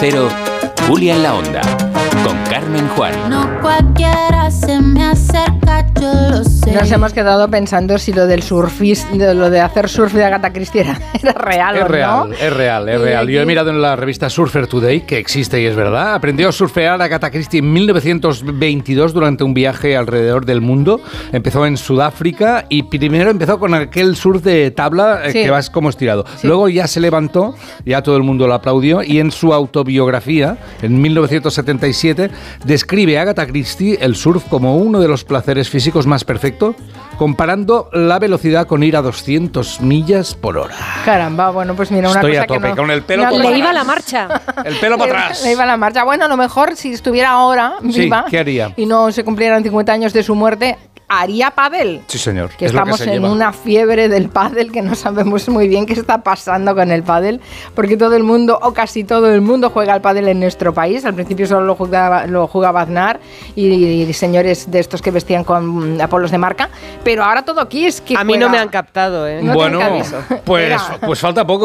Cero, Julia en la Onda, con Carmen Juan. No cualquiera se me acerca, yo lo sé. Nos hemos quedado pensando si lo del lo de hacer surf de Agatha Christie era real o no. Es real. Yo he mirado en la revista Surfer Today, que existe y es verdad. Aprendió a surfear Agatha Christie en 1922 durante un viaje alrededor del mundo. Empezó en Sudáfrica y primero empezó con aquel surf de tabla que vas como estirado. Sí. Luego ya se levantó, ya todo el mundo lo aplaudió, y en su autobiografía, en 1977, describe a Agatha Christie el surf como uno de los placeres físicos más perfectos, comparando la velocidad con ir a 200 millas por hora. Caramba, bueno, pues mira, una Estoy cosa a tope, que no, con el pelo no, le iba la marcha. El pelo para atrás. Le iba la marcha. Bueno, a lo mejor si estuviera ahora viva, ¿qué haría? Y no se cumplieran 50 años de su muerte, haría pádel. Sí, señor. Que estamos en una fiebre del pádel que no sabemos muy bien qué está pasando con el pádel, porque todo el mundo, o casi todo el mundo, juega al pádel en nuestro país. Al principio solo lo jugaba Aznar y señores de estos que vestían con apolos de marca, pero ahora todo aquí es que a mí no me han captado, ¿eh? No bueno, pues falta poco.